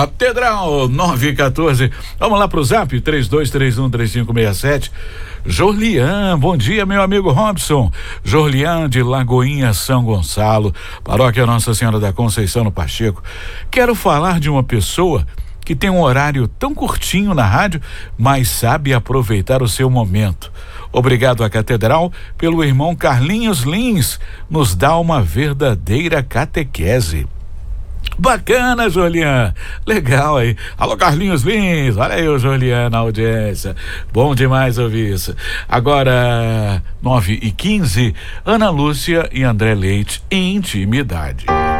Catedral 914. Vamos lá pro zap 32313567. Jorlian, bom dia, meu amigo Robson. Jorlian de Lagoinha, São Gonçalo, paróquia Nossa Senhora da Conceição no Pacheco. Quero falar de uma pessoa que tem um horário tão curtinho na rádio, mas sabe aproveitar o seu momento. Obrigado à Catedral pelo irmão Carlinhos Lins, nos dá uma verdadeira catequese. Bacana, Juliana, legal aí. Alô, Carlinhos Lins, olha aí o Juliana na audiência, bom demais ouvir isso. Agora 9h15, Ana Lúcia e André Leite, Intimidade.